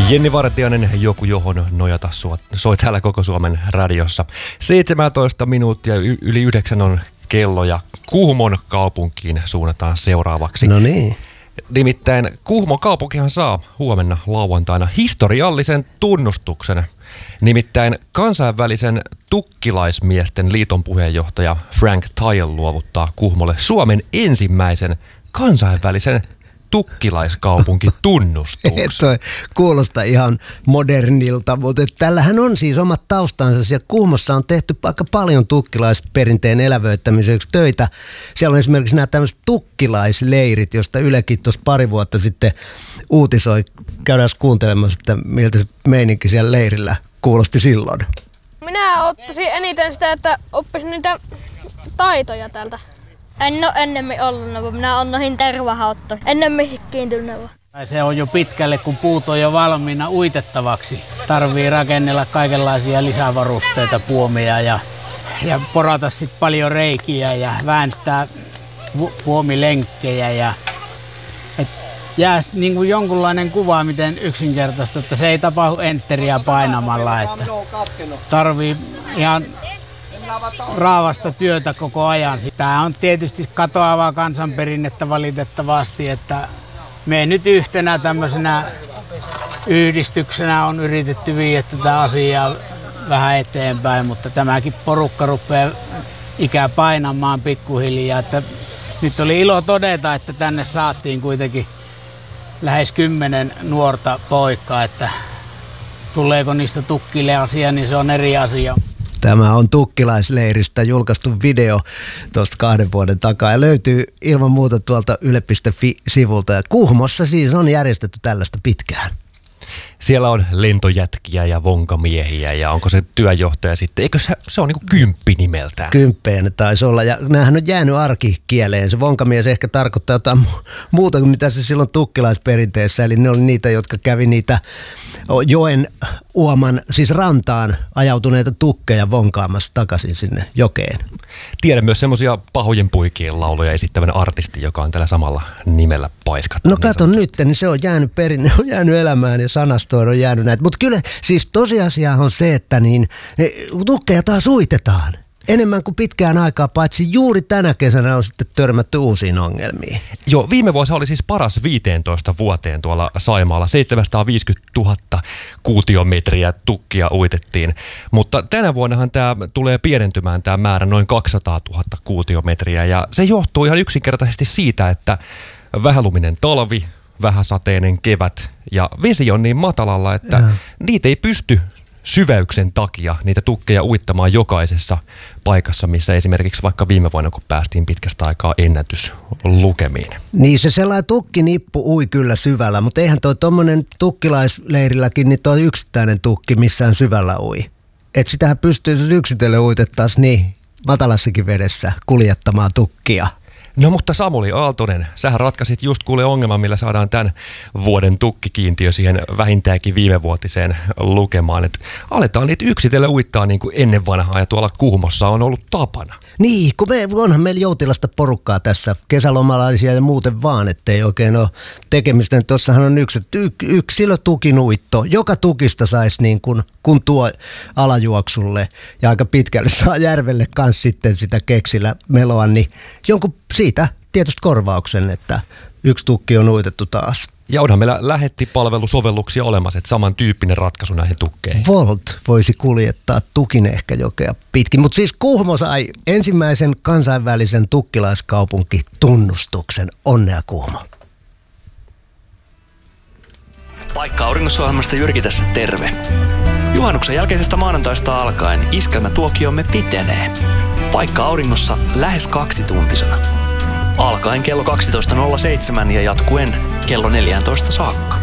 Jenni Vartiainen, joku johon nojata soi täällä koko Suomen radiossa. 17 minuuttia yli 9 on kello ja Kuhmon kaupunkiin suunnataan seuraavaksi. No niin. Nimittäin Kuhmon kaupunkihan saa huomenna lauantaina historiallisen tunnustuksen. Nimittäin kansainvälisen tukkilaismiesten liiton puheenjohtaja Frank Tile luovuttaa Kuhmolle Suomen ensimmäisen kansainvälisen tukkilaiskaupunkitunnustuksen. Toi kuulostaa ihan modernilta, mutta tällähän on siis omat taustansa. Siellä Kuhmossa on tehty aika paljon tukkilaisperinteen elävöittämiseksi töitä. Siellä on esimerkiksi nämä tämmöiset tukkilaisleirit, josta Ylekin tuossa pari vuotta sitten uutisoi. Käydään kuuntelemassa, että miltä se meininki siellä leirillä kuulosti silloin. Minä ottaisin eniten sitä, että oppisin niitä taitoja täältä. En ole ennemmin ollut, vaan minä olen noihin tervahauttoihin. Ennemmin kiintynyt. Se on jo pitkälle, kun puut on jo valmiina uitettavaksi. Tarvii rakennella kaikenlaisia lisävarusteita, puomia ja porata sitten paljon reikiä ja vääntää puomilenkkejä. Jää niin kuin jonkunlainen kuva, miten yksinkertaista, että se ei tapahdu enteriä painamalla. Että tarvii ihan raavasta työtä koko ajan. Tämä on tietysti katoavaa kansanperinnettä valitettavasti, että me nyt yhtenä tämmöisenä yhdistyksenä on yritetty viedä tätä asiaa vähän eteenpäin, mutta tämäkin porukka rupeaa ikää painamaan pikkuhiljaa. Että nyt oli ilo todeta, että tänne saatiin kuitenkin lähes 10 nuorta poikaa, että tuleeko niistä tukkille asia, niin se on eri asia. Tämä on tukkilaisleiristä julkaistu video tuosta 2 vuoden takaa ja löytyy ilman muuta tuolta yle.fi-sivulta. Ja Kuhmossa siis on järjestetty tällaista pitkään. Siellä on lentojätkiä ja vonkamiehiä ja onko se työjohtaja sitten, eikö se on niin kuin Kymppi nimeltään? Kymppejä ne taisi olla ja näähän on jäänyt arkikieleen. Se vonkamies ehkä tarkoittaa jotain muuta kuin mitä se silloin tukkilaisperinteessä, eli ne oli niitä, jotka kävi niitä joen uoman, siis rantaan ajautuneita tukkeja vonkaamassa takaisin sinne jokeen. Tiedän myös semmoisia pahojen poikien lauluja esittävän artisti, joka on tällä samalla nimellä paiskattu. No kato nyt, niin se on jäänyt perinne, on jäänyt elämään ja sanastoon on jäänyt näitä. Mutta kyllä siis tosiasia on se, että niin tukkeja taas uitetaan enemmän kuin pitkään aikaa, paitsi juuri tänä kesänä on sitten törmätty uusiin ongelmiin. Joo, viime vuosi oli siis paras 15 vuoteen tuolla Saimaalla. 750 000 kuutiometriä tukkia uitettiin, mutta tänä vuonnahan tämä tulee pienentymään tämä määrä noin 200 000 kuutiometriä ja se johtuu ihan yksinkertaisesti siitä, että vähäluminen talvi, vähäsateinen kevät ja vesi on niin matalalla, että niitä ei pysty syväyksen takia niitä tukkeja uittamaan jokaisessa paikassa, missä esimerkiksi vaikka viime vuonna, kun päästiin pitkästä aikaa ennätyslukemiin. Niin se sellainen tukkinippu ui kyllä syvällä, mutta eihän toi tommonen tukkilaisleirilläkin, niin toi yksittäinen tukki missään syvällä ui. Et sitähän pystyy, jos yksitellen uitettaisiin niin matalassakin vedessä kuljettamaan tukkia. No mutta Samuli Aaltonen, sähän ratkaisit just kuule ongelman, millä saadaan tämän vuoden tukkikiintiö siihen vähintäänkin viimevuotiseen lukemaan. Että aletaan niitä yksitellen uittaa niin kuin ennen vanhaa ja tuolla Kuhmossa on ollut tapana. Niin, kun onhan meillä joutilasta porukkaa tässä, kesälomalaisia ja muuten vaan, ettei oikein ole tekemistä. Tuossahan on yksilötukinuitto, joka tukista saisi niin kun tuo alajuoksulle ja aika pitkälle saa järvelle kanssa sitten sitä keksillä meloa, niin jonkun siitä tietysti korvauksen, että yksi tukki on uitettu taas. Ja onhan meillä lähettipalvelusovelluksia olemassa, että samantyyppinen ratkaisu näihin tukkeihin. Volt voisi kuljettaa tukin ehkä jokea pitkin, mutta siis Kuhmo sai ensimmäisen kansainvälisen tukkilaiskaupunkitunnustuksen. Onnea Kuhmo! Paikka Auringossa-ohjelmasta Jyrki tässä terve. Juhannuksen jälkeisestä maanantaista alkaen iskelmätuokiomme pitenee. Paikka Auringossa lähes 2-tuntisena. Alkaen kello 12.07 ja jatkuen kello 14 saakka.